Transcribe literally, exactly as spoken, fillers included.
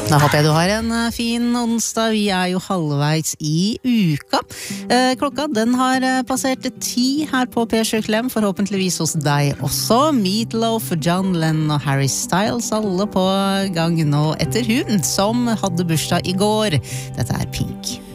Da håper jeg du har en fin onsdag. Vi er jo halvveis i uka. Klokka den har passert ti her på P sju Klem, forhåpentligvis hos deg også. Meatloaf, John Lennon og Harry Styles, alle på gang nå etter hun som hadde bursdag i går. Dette er Pink.